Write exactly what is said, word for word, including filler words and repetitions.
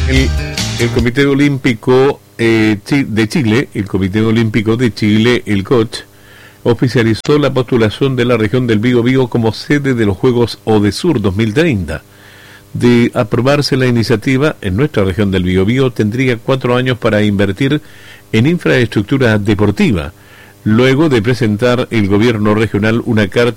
El, el Comité Olímpico eh, de Chile, el Comité Olímpico de Chile, el C O Ch, oficializó la postulación de la región del Biobío como sede de los Juegos Odesur dos mil treinta. De aprobarse la iniciativa, en nuestra región del Biobío tendría cuatro años para invertir en infraestructura deportiva, luego de presentar el gobierno regional una carta